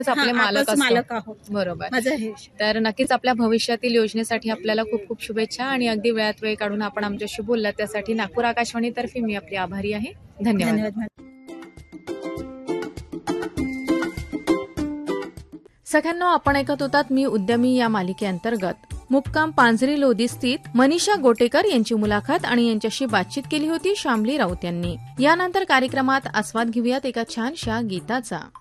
आपले मालक आपणच मालक आहोत. बरोबर. माझं हे तर नक्कीच आपल्या भविष्यातील योजनेसाठी आपल्याला खूप खूप शुभेच्छा आणि अगदी वेळात वेळ काढून आपण आमच्याशी बोललात त्यासाठी नागपूर आकाशवाणीतर्फे मी आपली आभारी आहे. धन्यवाद. धन्यवाद. सगळ्यांना आपण ऐकत होतात मी उद्यमी या मालिकेअंतर्गत मुक्काम पांझरी लोधी स्थित मनीषा गोटेकर यांची मुलाखत आणि यांच्याशी बातचीत केली होती शामली राऊत यांनी. यानंतर कार्यक्रमात आस्वाद घेऊयात एका छानशा गीताचा.